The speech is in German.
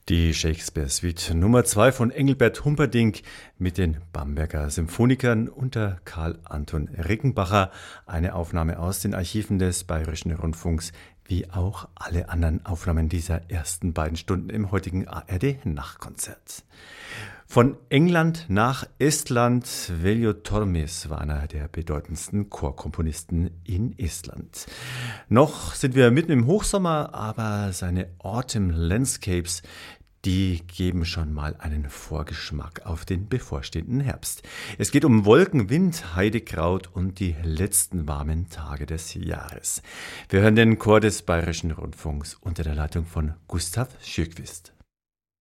Die Shakespeare-Suite Nummer 2 von Engelbert Humperdinck mit den Bamberger Symphonikern unter Karl Anton Rickenbacher. Eine Aufnahme aus den Archiven des Bayerischen Rundfunks, wie auch alle anderen Aufnahmen dieser ersten beiden Stunden im heutigen ARD-Nachtkonzert. Von England nach Estland. Veljo Tormis war einer der bedeutendsten Chorkomponisten in Estland. Noch sind wir mitten im Hochsommer, aber seine Autumn Landscapes, die geben schon mal einen Vorgeschmack auf den bevorstehenden Herbst. Es geht um Wolken, Wind, Heidekraut und die letzten warmen Tage des Jahres. Wir hören den Chor des Bayerischen Rundfunks unter der Leitung von Gustav Schürquist.